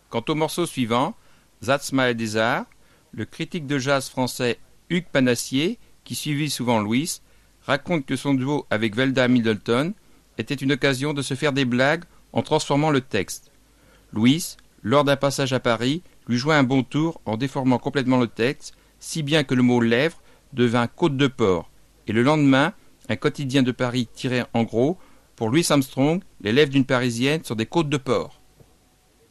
Quant au morceau suivant, That's My Desire, le critique de jazz français Hugues Panassier, qui suivit souvent Louis, raconte que son duo avec Velda Middleton était une occasion de se faire des blagues en transformant le texte. Louis, lors d'un passage à Paris, lui joua un bon tour en déformant complètement le texte, si bien que le mot lèvres devint côte de porc, et le lendemain, un quotidien de Paris tirait en gros, pour Louis Armstrong, les lèvres d'une Parisienne sont des côtes de porc.